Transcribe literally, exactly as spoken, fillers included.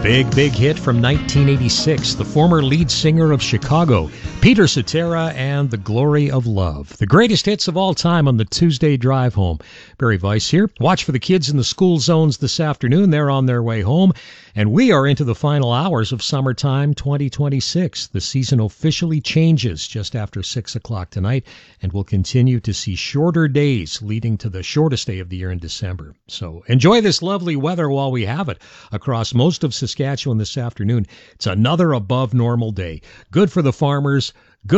Big, big hit from nineteen eighty-six. The former lead singer of Chicago, Peter Cetera, and The Glory of Love. The greatest hits of all time on the Tuesday drive home. Barry Weiss here. Watch for the kids in the school zones this afternoon. They're on their way home. And we are into the final hours of summertime twenty twenty-six. The season officially changes just after six o'clock tonight, and we'll continue to see shorter days leading to the shortest day of the year in December. So enjoy this lovely weather while we have it across most of Saskatchewan this afternoon. It's another above normal day. Good for the farmers. Good